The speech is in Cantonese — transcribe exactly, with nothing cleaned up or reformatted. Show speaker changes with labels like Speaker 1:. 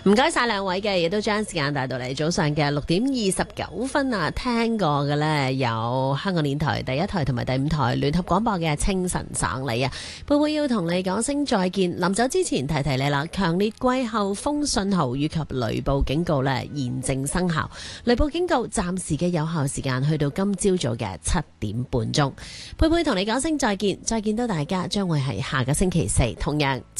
Speaker 1: 唔該晒兩位嘅，亦都將時間帶到嚟早上嘅六點二十九分啊！聽過嘅呢，有香港電台第一台同埋第五台聯合廣播嘅清晨省理啊，會唔會要同你講聲再見？臨走之前提提你啦，強烈季候風信號以及雷暴警告呢現正生效，雷暴警告暫時嘅有效時間去到今朝早嘅七點半鐘。佩佩同你講聲再見，再見到大家將會係下個星期四同樣。